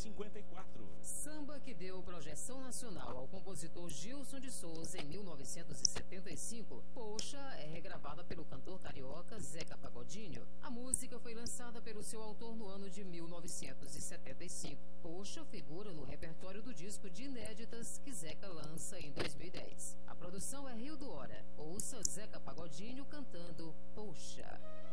1954. Samba que deu projeção nacional ao compositor Gilson de Souza em 1975, Poxa, é regravada pelo cantor carioca Zeca Pagodinho. A música foi lançada pelo seu autor no ano de 1975. Poxa figura no repertório do disco de inéditas que Zeca lança em 2010. A produção é Rio do Hora. Ouça Zeca Pagodinho cantando Poxa.